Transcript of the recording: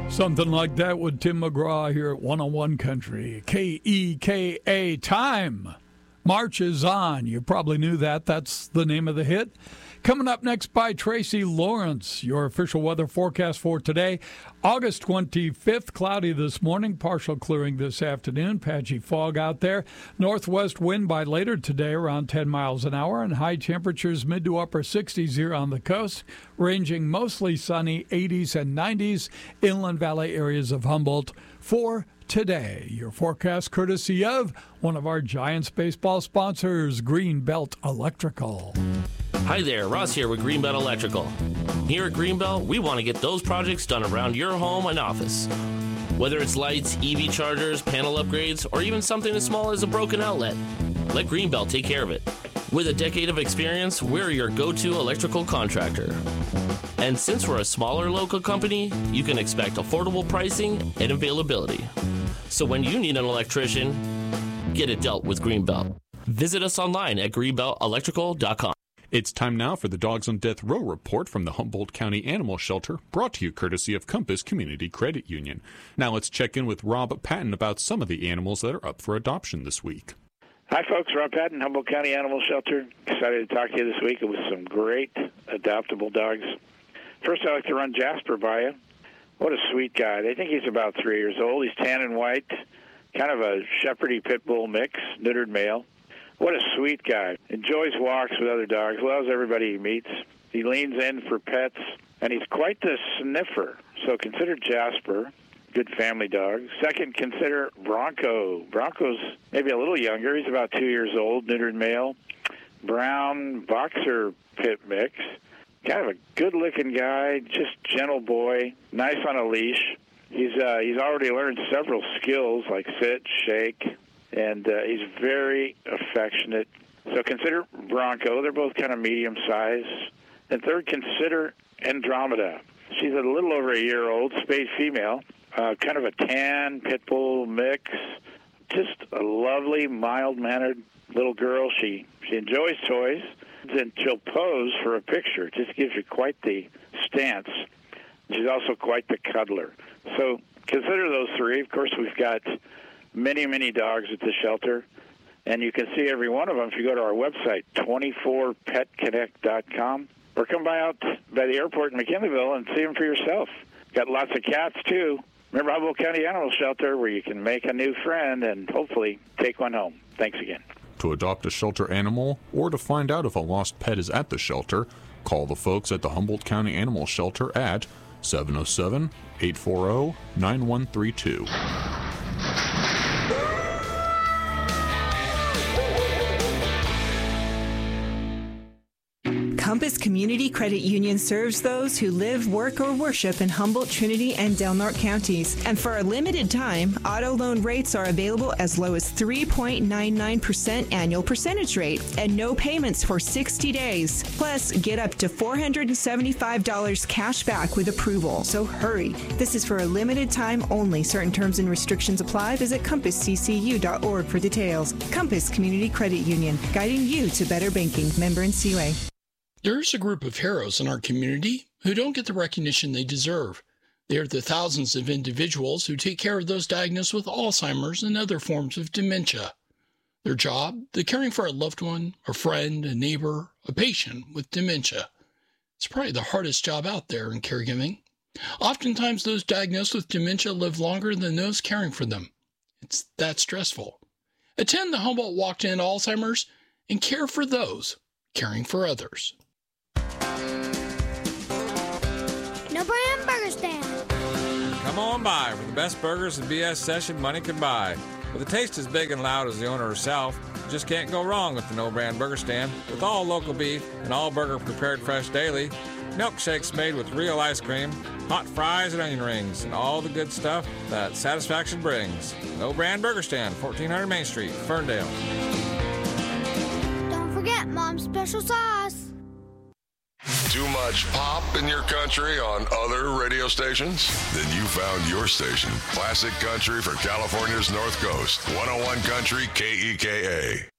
Something like that with Tim McGraw here at 101 Country. KEKA time. March is on. You probably knew that. That's the name of the hit. Coming up next by Tracy Lawrence, your official weather forecast for today. August 25th, cloudy this morning, partial clearing this afternoon, patchy fog out there. Northwest wind by later today around 10 miles an hour, and high temperatures mid to upper 60s here on the coast, ranging mostly sunny 80s and 90s, inland valley areas of Humboldt for today. Your forecast courtesy of one of our Giants baseball sponsors, Greenbelt Electrical. Hi there, Ross here with Greenbelt Electrical. Here at Greenbelt, we want to get those projects done around your home and office. Whether it's lights, EV chargers, panel upgrades, or even something as small as a broken outlet, let Greenbelt take care of it. With a decade of experience, we're your go-to electrical contractor. And since we're a smaller local company, you can expect affordable pricing and availability. So when you need an electrician, get it dealt with Greenbelt. Visit us online at greenbeltelectrical.com. It's time now for the Dogs on Death Row report from the Humboldt County Animal Shelter, brought to you courtesy of Compass Community Credit Union. Now let's check in with Rob Patton about some of the animals that are up for adoption this week. Hi, folks. Rob Patton, Humboldt County Animal Shelter. Excited to talk to you this week with some great adoptable dogs. First, I'd like to run Jasper by you. What a sweet guy. They think he's about 3 years old. He's tan and white, kind of a Shepherdie Pit Bull mix, neutered male. What a sweet guy. Enjoys walks with other dogs, loves everybody he meets. He leans in for pets, and he's quite the sniffer. So consider Jasper, good family dog. Second, consider Bronco. Bronco's maybe a little younger. He's about 2 years old, neutered male. Brown boxer pit mix. Kind of a good-looking guy, just gentle boy, nice on a leash. He's already learned several skills like sit, shake, and he's very affectionate. So consider Bronco. They're both kind of medium-sized. And third, consider Andromeda. She's a little over a year old, spayed female, kind of a tan pit bull mix. Just a lovely, mild-mannered little girl. She enjoys toys, and she'll pose for a picture. It just gives you quite the stance. She's also quite the cuddler. So consider those three. Of course, we've got many, many dogs at the shelter, and you can see every one of them if you go to our website, 24petconnect.com, or come by out by the airport in McKinleyville and see them for yourself. Got lots of cats, too. Remember Humboldt County Animal Shelter, where you can make a new friend and hopefully take one home. Thanks again. To adopt a shelter animal or to find out if a lost pet is at the shelter, call the folks at the Humboldt County Animal Shelter at 707-840-9132. Compass Community Credit Union serves those who live, work, or worship in Humboldt, Trinity, and Del Norte counties. And for a limited time, auto loan rates are available as low as 3.99% annual percentage rate and no payments for 60 days. Plus, get up to $475 cash back with approval. So hurry. This is for a limited time only. Certain terms and restrictions apply. Visit compassccu.org for details. Compass Community Credit Union, guiding you to better banking. Member NCUA. There's a group of heroes in our community who don't get the recognition they deserve. They are the thousands of individuals who take care of those diagnosed with Alzheimer's and other forms of dementia. Their job, the caring for a loved one, a friend, a neighbor, a patient with dementia. It's probably the hardest job out there in caregiving. Oftentimes, those diagnosed with dementia live longer than those caring for them. It's that stressful. Attend the Humboldt Walk to End Alzheimer's and care for those caring for others. No Brand Burger Stand. Come on by for the best burgers and BS session money can buy. With a taste as big and loud as the owner herself, you just can't go wrong with the No Brand Burger Stand. With all local beef and all burger prepared fresh daily, milkshakes made with real ice cream, hot fries and onion rings, and all the good stuff that satisfaction brings. No Brand Burger Stand, 1400 Main Street, Ferndale. Don't forget Mom's special sauce. Too much pop in your country on other radio stations? Then you found your station. Classic country for California's North Coast. 101 Country KEKA.